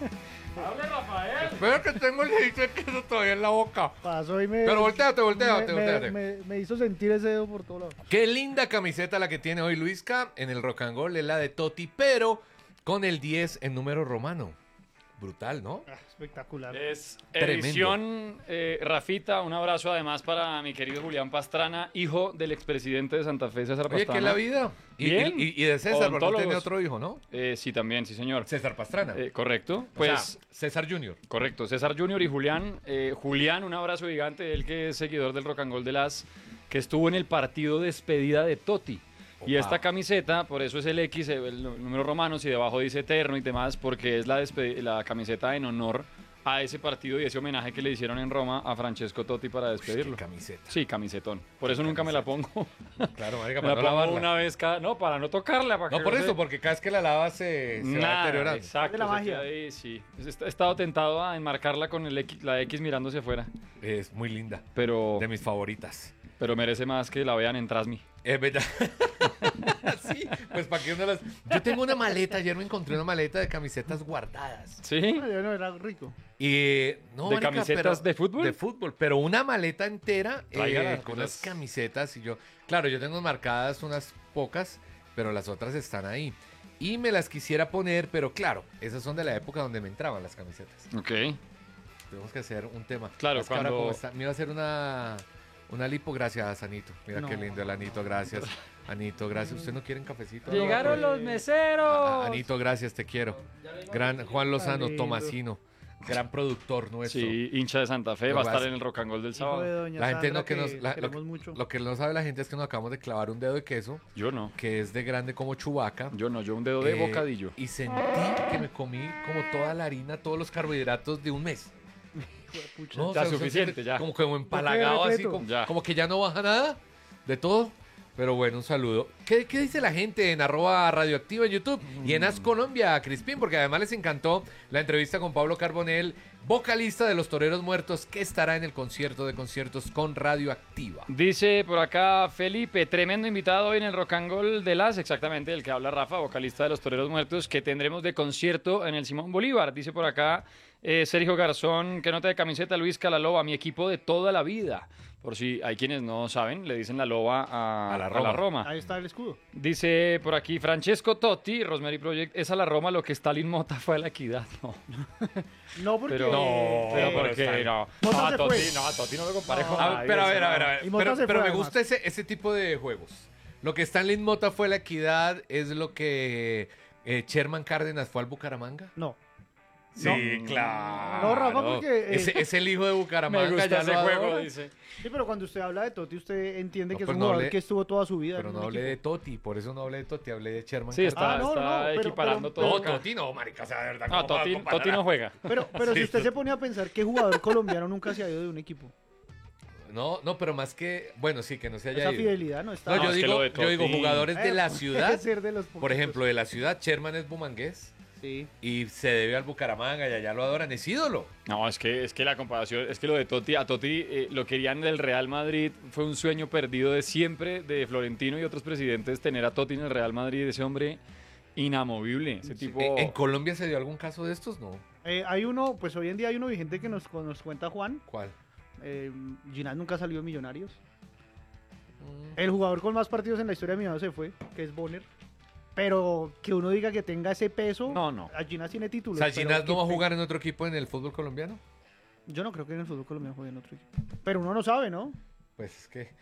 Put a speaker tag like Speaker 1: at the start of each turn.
Speaker 1: ¡Hable, Rafael!
Speaker 2: Espero que tengo el dedito de queso todavía en la boca.
Speaker 3: Pasó y me...
Speaker 2: Pero volteate.
Speaker 3: Me hizo sentir ese dedo por todo lado.
Speaker 2: Qué linda camiseta la que tiene hoy Luisca en el Rock and Roll, es la de Totti, pero con el 10 en número romano. Brutal, ¿no?
Speaker 3: Espectacular.
Speaker 1: Es
Speaker 2: Tremendo.
Speaker 1: edición Rafita, un abrazo además para mi querido Julián Pastrana, hijo del expresidente de Santa Fe, César
Speaker 2: Oye,
Speaker 1: Pastrana.
Speaker 2: ¿qué es la vida?
Speaker 1: Bien.
Speaker 2: Y de César, porque
Speaker 1: Odontólogos.
Speaker 2: tiene otro hijo, ¿no?
Speaker 1: Sí, también, sí señor.
Speaker 2: César Pastrana.
Speaker 1: Correcto,
Speaker 2: Pues,
Speaker 1: pues
Speaker 2: César Junior.
Speaker 1: correcto, César Junior y Julián. Julián, un abrazo gigante, él que es seguidor del Rock and Roll de las, que estuvo en el partido despedida de Totti. Y
Speaker 2: Opa.
Speaker 1: esta camiseta, por eso es el X, el número romano, y debajo dice Eterno y demás, porque es la camiseta en honor a ese partido y ese homenaje que le hicieron en Roma a Francesco Totti para despedirlo.
Speaker 2: Qué camiseta.
Speaker 1: Sí, camisetón. Por eso nunca me la pongo.
Speaker 2: Claro, marica,
Speaker 1: Me
Speaker 2: para
Speaker 1: la
Speaker 2: no
Speaker 1: pongo
Speaker 2: lavarla.
Speaker 1: una vez cada... No, para no tocarla. Para
Speaker 2: No,
Speaker 1: que
Speaker 2: por
Speaker 1: no
Speaker 2: eso,
Speaker 1: se-
Speaker 2: porque cada vez que la lavas se va
Speaker 1: Nada,
Speaker 2: deteriorando.
Speaker 1: exacto.
Speaker 3: De la
Speaker 1: se
Speaker 3: magia.
Speaker 1: queda ahí, sí. He estado tentado a enmarcarla con la X mirándose afuera,
Speaker 2: Es muy linda.
Speaker 1: pero
Speaker 2: De mis favoritas.
Speaker 1: merece más que la vean en Trasmi.
Speaker 2: Es verdad. Sí, pues para que uno las... Yo tengo una maleta, ayer me encontré una maleta de camisetas guardadas.
Speaker 1: ¿Sí?
Speaker 3: Yo no era rico.
Speaker 2: Y no,
Speaker 1: ¿De
Speaker 2: marica,
Speaker 1: camisetas
Speaker 2: pero-
Speaker 1: de fútbol?
Speaker 2: De fútbol, pero una maleta entera
Speaker 1: Tráigalas,
Speaker 2: con
Speaker 1: pues.
Speaker 2: unas camisetas y yo, claro, yo tengo marcadas unas pocas, pero las otras están ahí. Y me las quisiera poner, pero claro, esas son de la época donde me entraban las camisetas.
Speaker 1: Ok.
Speaker 2: Tenemos que hacer un tema.
Speaker 1: Claro,
Speaker 2: Es que ahora
Speaker 1: cuando-
Speaker 2: como está- me iba a hacer una lipo, gracias, Anito. Mira
Speaker 3: No.
Speaker 2: qué lindo el Anito, gracias. Anito, gracias. ¿Usted no quiere un cafecito?
Speaker 1: Llegaron
Speaker 2: No,
Speaker 1: los meseros.
Speaker 2: Anito, gracias, te quiero. Gran Juan Lozano,
Speaker 3: lindo.
Speaker 2: Tomasino, gran productor nuestro.
Speaker 1: Sí, hincha de Santa Fe,
Speaker 2: Lo
Speaker 1: va a
Speaker 2: que
Speaker 1: estar
Speaker 2: pasa-
Speaker 1: en el Rock and Roll del
Speaker 3: Hijo de
Speaker 1: sábado.
Speaker 3: doña
Speaker 2: La gente
Speaker 3: Sandra,
Speaker 2: no que nos
Speaker 3: queremos mucho.
Speaker 2: lo que no sabe la gente es que nos acabamos de clavar un dedo de queso
Speaker 1: Yo no.
Speaker 2: que es de grande como Chewbacca.
Speaker 1: Yo no, yo un dedo de bocadillo.
Speaker 2: Y sentí que me comí como toda la harina, todos los carbohidratos de un mes.
Speaker 3: Pucha.
Speaker 2: ¿No?
Speaker 1: Ya,
Speaker 2: usted
Speaker 1: suficiente,
Speaker 2: siente
Speaker 1: ya.
Speaker 2: Como empalagado así,
Speaker 3: repleto.
Speaker 1: Ya.
Speaker 2: como que ya no baja nada de todo. Pero bueno, un saludo. ¿Qué dice la gente en @radioactiva en YouTube y en As Colombia, Crispín? Porque además les encantó la entrevista con Pablo Carbonell, vocalista de Los Toreros Muertos, que estará en el concierto de conciertos con Radioactiva.
Speaker 1: Dice por acá Felipe, tremendo invitado hoy en el Rock and Roll de las, exactamente del que habla Rafa, vocalista de Los Toreros Muertos, que tendremos de concierto en el Simón Bolívar. Dice por acá Sergio Garzón, que nota de camiseta Luis Calaloba, mi equipo de toda la vida. Por si hay quienes no saben, le dicen la loba a
Speaker 2: la
Speaker 1: la
Speaker 2: Roma.
Speaker 1: Roma.
Speaker 3: Ahí está el escudo.
Speaker 1: Dice por aquí Francesco Totti, Rosemary Project, es a la Roma lo que Stalin Mota fue a la equidad. No,
Speaker 3: No, porque...
Speaker 1: pero, pero
Speaker 2: pero
Speaker 1: porque
Speaker 2: está-
Speaker 1: no.
Speaker 3: Mota
Speaker 1: No,
Speaker 3: se
Speaker 1: a Totti,
Speaker 3: fue.
Speaker 1: no, a Totti no lo compare con
Speaker 2: A
Speaker 1: nadie,
Speaker 2: ver,
Speaker 1: eso no.
Speaker 2: a ver.
Speaker 3: Y Mota
Speaker 2: Pero,
Speaker 3: se
Speaker 2: pero
Speaker 3: fue,
Speaker 2: me
Speaker 3: además.
Speaker 2: gusta ese tipo de juegos. Lo que Stanley Mota fue a la equidad es lo que Sherman Cárdenas fue al Bucaramanga.
Speaker 3: No.
Speaker 2: Sí, claro.
Speaker 3: No, Rafa, porque,
Speaker 2: Es el hijo de Bucaramanga.
Speaker 1: Me gusta
Speaker 2: ya
Speaker 1: ese
Speaker 2: lo
Speaker 1: juego,
Speaker 2: adora.
Speaker 1: dice.
Speaker 3: Sí, pero cuando usted habla de Totti, usted entiende
Speaker 2: No,
Speaker 3: que es
Speaker 2: pero
Speaker 3: un
Speaker 2: no
Speaker 3: jugador
Speaker 2: hablé-
Speaker 3: que estuvo toda su vida
Speaker 2: Pero
Speaker 3: en
Speaker 2: no
Speaker 3: un
Speaker 2: hablé de
Speaker 3: equipo.
Speaker 2: Totti, por eso no hablé de Totti, hablé de Sherman
Speaker 1: Sí, está,
Speaker 3: Ah, no,
Speaker 1: está
Speaker 3: no, pero-
Speaker 1: equiparando
Speaker 3: pero-
Speaker 1: todo.
Speaker 2: No,
Speaker 1: acá.
Speaker 2: Totti no, marica, o sea, de verdad.
Speaker 1: No,
Speaker 2: ¿cómo vas a
Speaker 1: Totti,
Speaker 2: comparar?
Speaker 1: Totti no juega.
Speaker 3: Pero
Speaker 2: Sí.
Speaker 3: si usted se pone a pensar que jugador colombiano nunca se ha ido de un equipo.
Speaker 2: No, pero más que, bueno, sí, que no se haya
Speaker 3: Esa
Speaker 2: ido.
Speaker 3: fidelidad no está.
Speaker 2: No,
Speaker 1: No, es que lo de
Speaker 2: yo digo
Speaker 1: Totti-
Speaker 2: jugadores de la
Speaker 3: Puede
Speaker 2: ciudad.
Speaker 3: ser de los
Speaker 2: Por
Speaker 3: poquitos.
Speaker 2: ejemplo, de la ciudad, Sherman es bumangués
Speaker 3: Sí.
Speaker 2: y se debe al Bucaramanga y allá lo adoran, es ídolo.
Speaker 1: No, es que la comparación, es que lo de Totti, a Totti lo querían del Real Madrid, fue un sueño perdido de siempre, de Florentino y otros presidentes, tener a Totti en el Real Madrid, ese hombre inamovible, ese tipo...
Speaker 2: ¿En Colombia se dio algún caso de estos? No.
Speaker 3: Hay uno, pues hoy en día hay uno vigente que nos cuenta Juan.
Speaker 2: ¿Cuál?
Speaker 3: Ginás nunca salió de Millonarios.
Speaker 2: Mm.
Speaker 3: El jugador con más partidos en la historia de Millonarios se fue, que es Bonner. Pero que uno diga que tenga ese peso.
Speaker 1: No.
Speaker 3: A Ginás tiene
Speaker 2: O
Speaker 3: títulos.
Speaker 2: sea,
Speaker 3: pero
Speaker 2: Ginás no va a
Speaker 3: que-
Speaker 2: jugar en otro equipo en el fútbol colombiano.
Speaker 3: Yo no creo que en el fútbol colombiano juegue en otro equipo. Pero uno no sabe, ¿no?
Speaker 2: Pues es que